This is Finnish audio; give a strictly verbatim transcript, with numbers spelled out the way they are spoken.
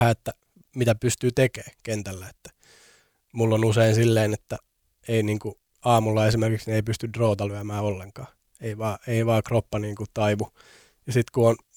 että mitä pystyy tekemään kentällä. Että mulla on usein silleen, että ei niinku aamulla esimerkiksi ei pysty droota lyömään ollenkaan. Ei vaan, ei vaan kroppa niinku taivu. Ja sitten kun on